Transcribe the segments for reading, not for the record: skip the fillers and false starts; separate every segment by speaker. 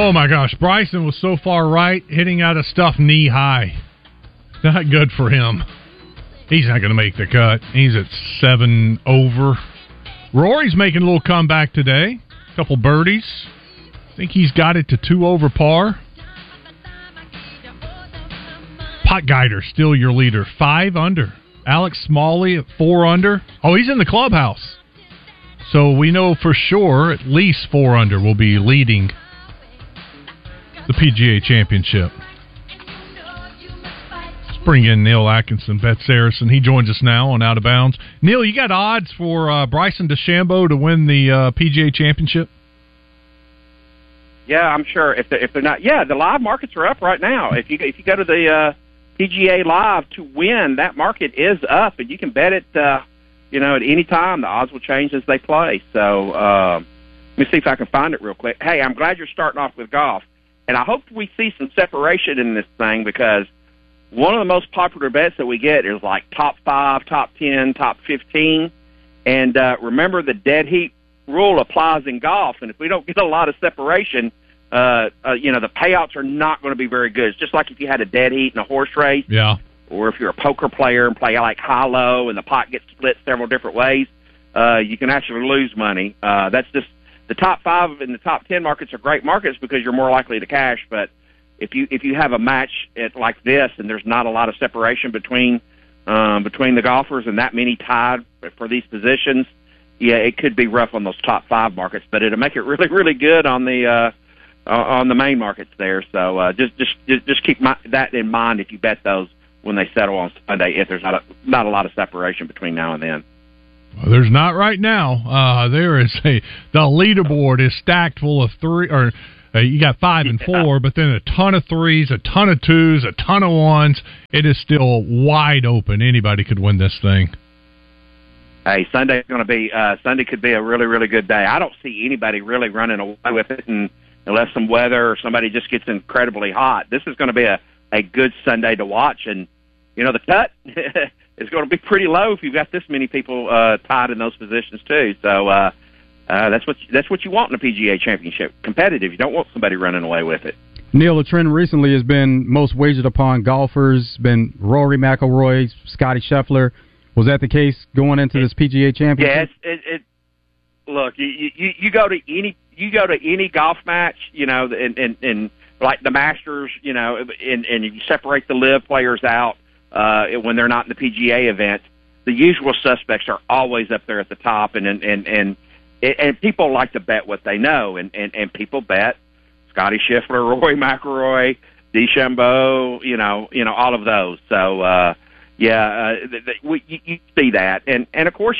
Speaker 1: Oh, my gosh. Bryson was so far right, hitting out of stuff knee high. Not good for him. He's not going to make the cut. He's at 7 over. Rory's making a little comeback today. A couple birdies. I think he's got it to 2 over par. Potgieter, still your leader, 5 under. Alex Smalley at 4 under. Oh, he's in the clubhouse. So we know for sure at least 4 under will be leading the PGA Championship. Let's bring in Neil Atkinson, Bet Saracen. He joins us now on Out of Bounds. Neil, you got odds for Bryson DeChambeau to win the PGA Championship?
Speaker 2: Yeah, I'm sure. If they're not, the live markets are up right now. If you go to the PGA Live to win, that market is up, and you can bet it. At any time. The odds will change as they play. So let me see if I can find it real quick. Hey, I'm glad you're starting off with golf, and I hope we see some separation in this thing because one of the most popular bets that we get is like top 5, top 10, top 15, and remember the dead heat rule applies in golf, and if we don't get a lot of separation, the payouts are not going to be very good. It's just like if you had a dead heat in a horse race.
Speaker 1: Yeah.
Speaker 2: Or if you're a poker player and play like high-low and the pot gets split several different ways, you can actually lose money. That's just the top 5 and the top 10 markets are great markets because you're more likely to cash. But if you have a match like this and there's not a lot of separation between the golfers and that many tied for these positions, it could be rough on those top 5 markets. But it'll make it really, really good on the main markets there. So just keep that in mind if you bet those when they settle on Sunday, if there's not a lot of separation between now and then.
Speaker 1: Well, there's not right now. There is the leaderboard is stacked full of 3, or you got 5 and 4, but then a ton of 3s, a ton of 2s, a ton of 1s. It is still wide open. Anybody could win this thing.
Speaker 2: Hey, Sunday could be a really, really good day. I don't see anybody really running away with it, unless some weather or somebody just gets incredibly hot. This is going to be a good Sunday to watch, and the cut is going to be pretty low if you've got this many people tied in those positions too. So that's what you want in a PGA Championship, competitive. You don't want somebody running away with it.
Speaker 3: Neil, the trend recently has been most wagered upon golfers, been Rory McIlroy, Scotty Scheffler. Was that the case going into this PGA Championship?
Speaker 2: Yes. Look, you go to any golf match, and like the Masters, and you separate the live players out when they're not in the PGA event. The usual suspects are always up there at the top, and people like to bet what they know, and people bet Scotty Scheffler, Rory McIlroy, DeChambeau, all of those. So you see that, and of course,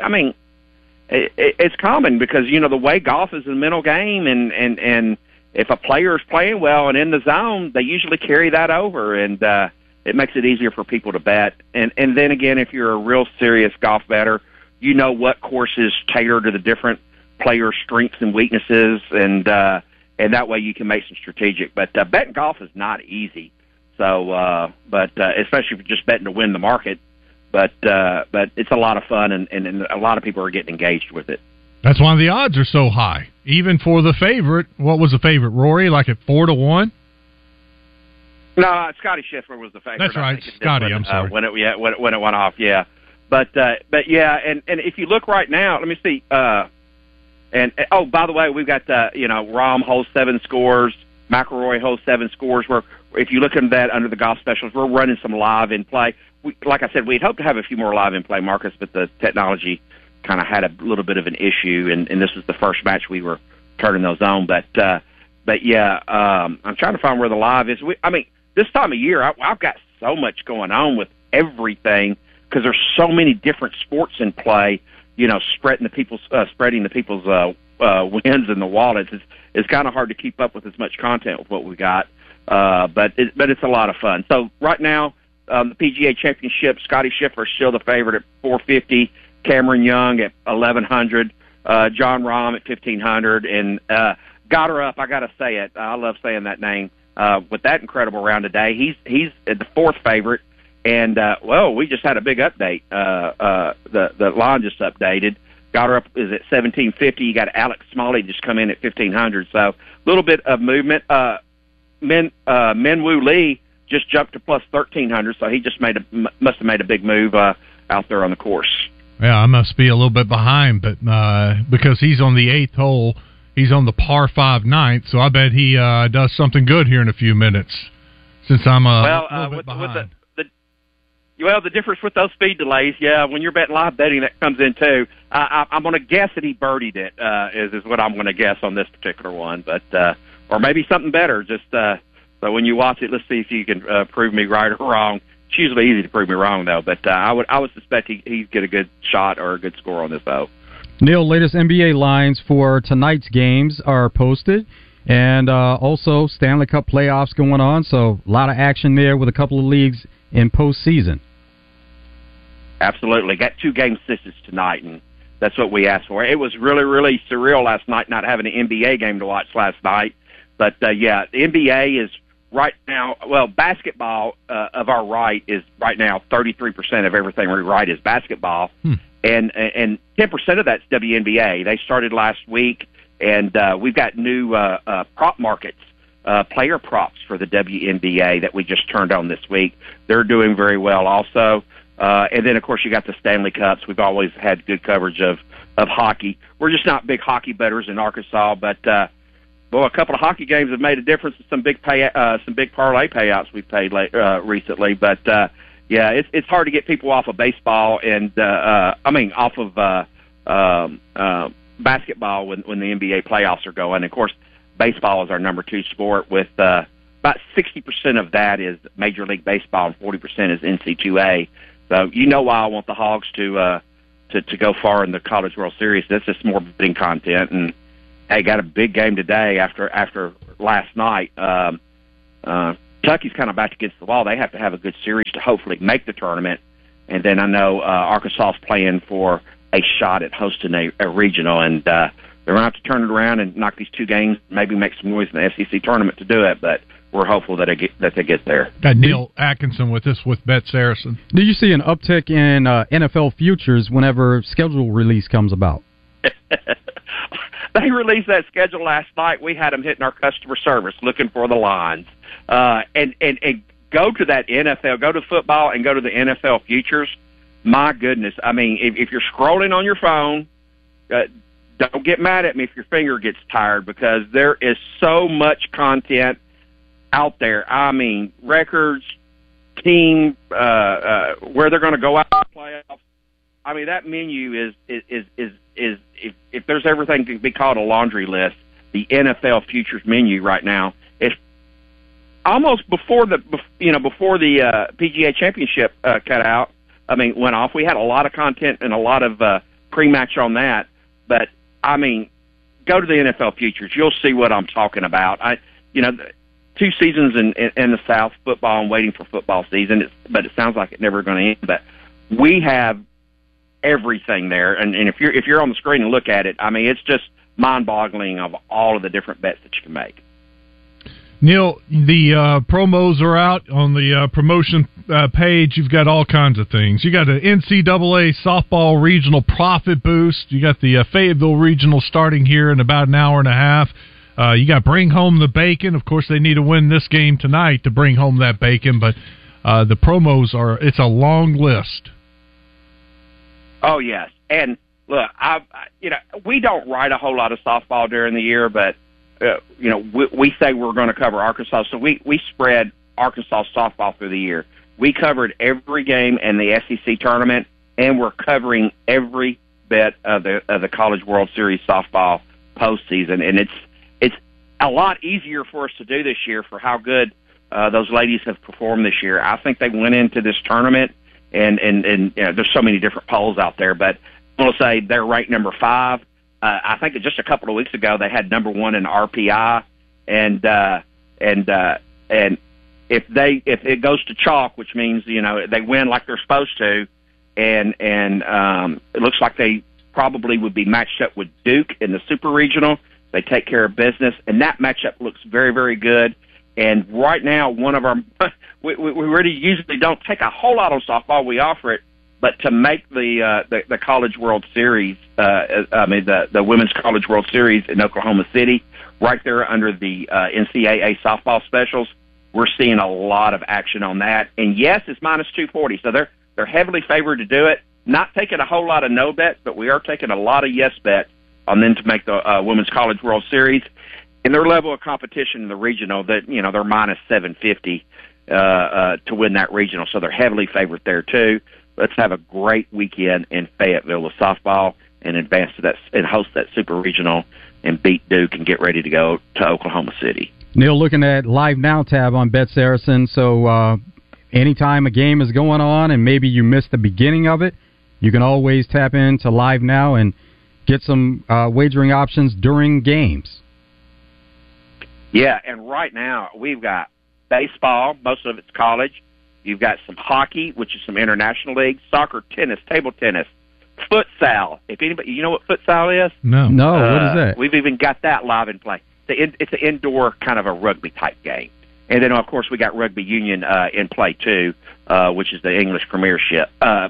Speaker 2: it's common because the way golf is a mental game, and if a player is playing well and in the zone, they usually carry that over, and it makes it easier for people to bet. And then again, if you're a real serious golf bettor, you know what courses cater to the different players' strengths and weaknesses, and that way you can make some strategic. But betting golf is not easy. So, but especially if you're just betting to win the market. But it's a lot of fun, and a lot of people are getting engaged with it.
Speaker 1: That's why the odds are so high. Even for the favorite, what was the favorite? Rory, like at 4-1?
Speaker 2: No, Scotty Scheffler was the favorite.
Speaker 1: That's right, Scotty. I'm sorry.
Speaker 2: When it went off, yeah. But yeah, and if you look right now, let me see. By the way, we've got Rahm holds 7 scores, McIlroy holds 7 scores. Where if you look at that under the golf specials, we're running some live in play. Like I said, we'd hope to have a few more live in play markets, but the technology kind of had a little bit of an issue, and this was the first match we were turning those on. But yeah, I'm trying to find where the live is. This time of year, I've got so much going on with everything because there's so many different sports in play. Spreading the people's wins in the wallets. It's kind of hard to keep up with as much content with what we got. But it's a lot of fun. So right now, the PGA Championship, Scotty Scheffler is still the favorite at $450. Cameron Young at $1,100, John Rahm at $1,500, and got her up. I got to say it. I love saying that name. With that incredible round today, he's the 4th favorite, and we just had a big update. The line just updated. got her up is at 1750. You got Alex Smalley just come in at 1500. So a little bit of movement. Minwoo Lee just jumped to plus 1300. So he just must have made a big move out there on the course.
Speaker 1: Yeah, I must be a little bit behind, but because he's on the 8th hole, he's on the par 5 9th. So I bet he does something good here in a few minutes. Since I'm a little bit behind.
Speaker 2: The difference with those speed delays, when you're betting live betting, that comes in too. I'm going to guess that he birdied it, is what I'm going to guess on this particular one. But or maybe something better. Just so when you watch it, let's see if you can prove me right or wrong. It's usually easy to prove me wrong, though. But I would suspect he'd get a good shot or a good score on this, though.
Speaker 3: Neil, latest NBA lines for tonight's games are posted. And also Stanley Cup playoffs going on, so a lot of action there with a couple of leagues in postseason.
Speaker 2: Absolutely. Got 2 game sixes tonight, and that's what we asked for. It was really, really surreal last night not having an NBA game to watch last night. But, the NBA is right now, basketball of our right is right now 33% of everything we write is basketball. And 10% of that's WNBA. They started last week. And we've got new prop markets, player props for the WNBA that we just turned on this week. They're doing very well also. And then, of course, you got the Stanley Cups. We've always had good coverage of hockey. We're just not big hockey bettors in Arkansas, but a couple of hockey games have made a difference in some big parlay payouts we've paid recently. But it's hard to get people off of baseball and off of basketball when the NBA playoffs are going. Of course, baseball is our number 2 sport with about 60% of that is Major League Baseball and 40% is NC2A. So you know why I want the Hogs to go far in the College World Series. That's just more betting content. And hey, got a big game today after last night. Kentucky's kind of back against the wall. They have to have a good series to hopefully make the tournament. And then I know Arkansas's playing for a shot at hosting a regional, and they're going to have to turn it around and knock these 2 games, maybe make some noise in the SEC tournament to do it, but we're hopeful that they get there.
Speaker 1: Got Neil Atkinson with us with Bet Saracen.
Speaker 3: Do you see an uptick in NFL futures whenever schedule release comes about?
Speaker 2: They released that schedule last night. We had them hitting our customer service looking for the lines. And go to that NFL, go to football and go to the NFL futures. My goodness. I mean, if you're scrolling on your phone, don't get mad at me if your finger gets tired because there is so much content out there. I mean, records, team, where they're going to go out in the playoffs. I mean, that menu is if there's everything to be called a laundry list, the NFL futures menu right now is almost before the PGA Championship went off. We had a lot of content and a lot of pre-match on that. But, I mean, go to the NFL futures. You'll see what I'm talking about. 2 seasons in the South, football and waiting for football season, but it sounds like it's never going to end. But we have everything there. And if you're on the screen and look at it, I mean, it's just mind-boggling of all of the different bets that you can make.
Speaker 1: Neil, the promos are out on the promotion page. You've got all kinds of things. You got an NCAA softball regional profit boost. You got the Fayetteville regional starting here in about an hour and a half. You got bring home the bacon. Of course, they need to win this game tonight to bring home that bacon, but the promos it's a long list.
Speaker 2: Oh, yes. And look, we don't write a whole lot of softball during the year, but we say we're going to cover Arkansas, so we spread Arkansas softball through the year. We covered every game in the SEC tournament, and we're covering every bit of the College World Series softball postseason. And it's a lot easier for us to do this year for how good those ladies have performed this year. I think they went into this tournament, and there's so many different polls out there, but I'm going to say they're ranked number 5. I think just a couple of weeks ago they had number 1 in RPI, and if it goes to chalk, which means they win like they're supposed to, and it looks like they probably would be matched up with Duke in the Super Regional. They take care of business, and that matchup looks very, very good. And right now, one of our we really usually don't take a whole lot on softball. We offer it, But to make the College World Series, the Women's College World Series in Oklahoma City, right there under the NCAA softball specials, we're seeing a lot of action on that. And yes, it's minus 240, so they're heavily favored to do it. Not taking a whole lot of no bets, but we are taking a lot of yes bets on them to make the Women's College World Series. And their level of competition in the regional, that they're minus 750 to win that regional, so they're heavily favored there too. Let's have a great weekend in Fayetteville with softball and advance to that and host that super regional and beat Duke and get ready to go to Oklahoma City.
Speaker 3: Neil, looking at Live Now tab on Bet Saracen, so anytime a game is going on and maybe you missed the beginning of it, you can always tap into Live Now and get some wagering options during games.
Speaker 2: Yeah, and right now we've got baseball, most of it's college. You've got some hockey, which is some international leagues, soccer, tennis, table tennis, futsal. If anybody, you know what futsal is?
Speaker 3: No, what is that?
Speaker 2: We've even got that live in play. It's an indoor kind of a rugby type game, and then of course we got rugby union in play too, which is the English Premiership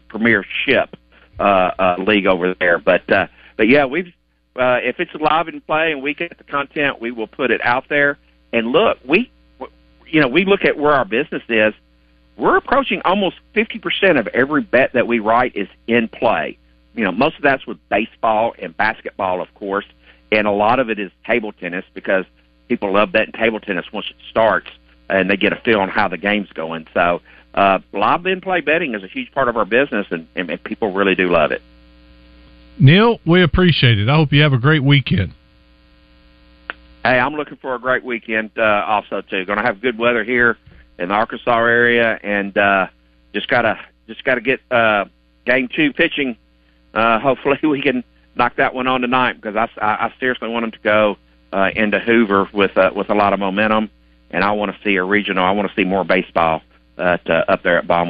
Speaker 2: league over there. But yeah, we've if it's live in play and we get the content, we will put it out there. And look, we look at where our business is. We're approaching almost 50% of every bet that we write is in play. Most of that's with baseball and basketball, of course, and a lot of it is table tennis because people love betting table tennis once it starts and they get a feel on how the game's going. So live in-play betting is a huge part of our business, and people really do love it.
Speaker 1: Neil, we appreciate it. I hope you have a great weekend.
Speaker 2: Hey, I'm looking for a great weekend also, too. Going to have good weather here in the Arkansas area, and just gotta get game 2 pitching. Hopefully we can knock that one on tonight because I seriously want them to go into Hoover with a lot of momentum, and I want to see a regional. I want to see more baseball up there at Baum.